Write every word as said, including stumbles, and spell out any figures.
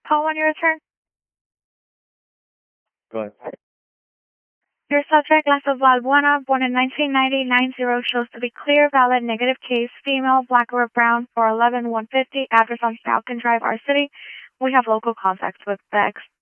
call when you return? Go ahead. Your subject, Lazo Valbuena, born in nineteen ninety, nine zero, shows to be clear, valid, negative case, female, black or brown, for eleven one fifty, address on Falcon Drive, our city. We have local contacts with the ex